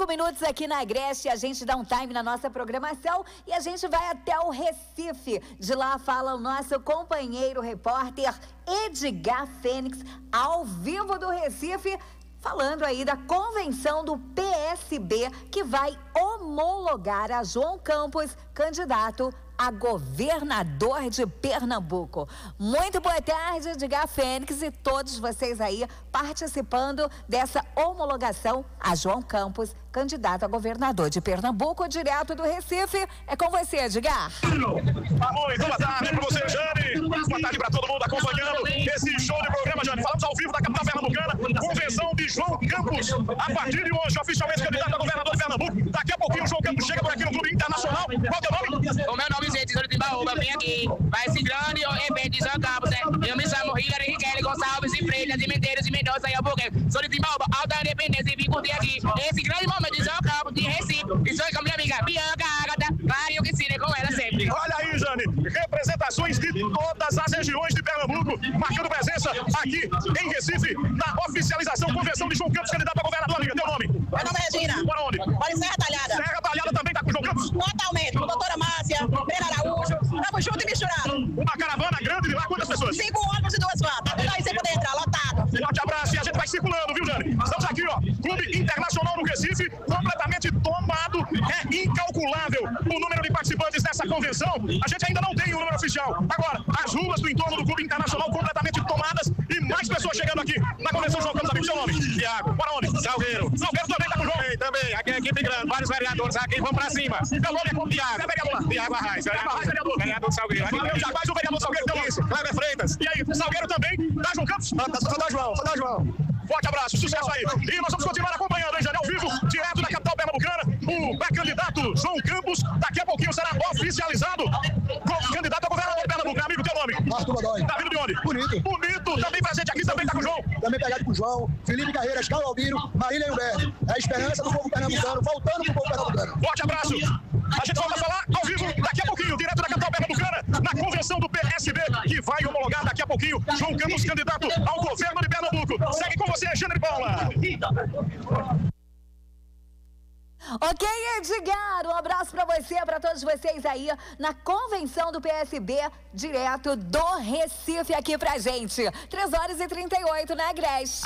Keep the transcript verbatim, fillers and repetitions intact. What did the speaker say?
Cinco minutos aqui na Agreste, a gente dá um time na nossa programação e a gente vai até o Recife. De lá fala o nosso companheiro repórter Edgar Fênix, ao vivo do Recife, falando aí da convenção do P S B que vai homologar a João Campos, candidato a governador de Pernambuco. Muito boa tarde, Edgar Fênix, e todos vocês aí participando dessa homologação a João Campos, candidato a governador de Pernambuco, direto do Recife. É com você, Edgar. Muito boa tarde para você, Jane. Boa tarde para todo mundo acompanhando esse show de programa, Jane. Falamos ao vivo da capital pernambucana, convenção de João Campos. A partir de hoje, oficialmente candidato a governador de Pernambuco. Daqui a pouquinho o João Campos chega por aqui no Clube Internacional. Qual é o teu nome? O meu nome é Tesouro de Baúba, vim aqui. Vai esse grande evento de João Campos, né? Eu me chamo Rigari Riquelme Gonçalves e Freitas de Medeiros de Mendonça e Albuquerque. Sou de Timbaúba, Alta Independência, e vim curtir aqui esse grande momento de João Campos, de Recife. E sou com a minha amiga Bianca, Ágata, Clara e eu que ensino com ela sempre. Olha aí, Jane, representações de todas as regiões de Pernambuco, marcando presença aqui em Recife, na oficialização, convenção de João Campos, candidato a governador. Amiga, teu nome? Meu nome é Regina. Para onde? Para Serra Talhada. Serra Talhada também tá com o João Campos? Totalmente, com a doutora Márcia, Brena Araújo, estamos juntos e misturados. Uma caravana grande de lá, quantas pessoas? Cinco ônibus e duas vans, tudo aí sem poder entrar, lotado. Forte abraço e a gente vai circulando, viu, Jane? Estamos aqui, ó, Clube Internacional no Recife, completamente tomado, é incalculável o número de participantes dessa convenção. A gente ainda não tem o número oficial. Agora, as ruas do entorno do Clube Internacional completamente tomadas e mais pessoas chegando aqui na convenção João Campos. Amigo, seu nome? Tiago. Para onde? Salgueiro. Salgueiro também tá com o João? Também, também. Aqui é equipe grande, vários vereadores aqui, vamos pra cima. Meu nome é como Tiago. Você é vereador lá? Tiago Arraes, Tiago Arraes, vereador. Vereador do Salgueiro. Aqui Valeu, Tiago. Mais um vereador Salgueiro, teu nome? Isso, Cleber Freitas. E aí, Salgueiro também? Tá, João Campos? Sou da João, sou da João. Forte abraço, sucesso aí. E nós vamos continuar acompanhando, hein, Jane, ao vivo, direto da capital pernambucana, o pré-candidato João Campos, daqui a pouquinho será oficializado como candidato a governador de Pernambuco. Amigo, teu nome? Arthur Godoy. Tá vindo de onde? Bonito. Bonito, também presente aqui, também tá com o João. Também pegado com o João, Felipe Carreiras, Carlos Albino, Marília e Humberto. É a esperança do povo pernambucano, voltando pro povo pernambucano. Forte abraço. A gente volta a falar ao vivo daqui a pouquinho, direto da capital pernambucana, na convenção do P S B, que vai homologar daqui a pouquinho João Campos, candidato ao governo de Pernambuco. Segue com você, Jane de Paula. Ok, Edgar, um abraço pra você, pra todos vocês aí na convenção do P S B, direto do Recife aqui pra gente. três horas e trinta e oito na Agreste.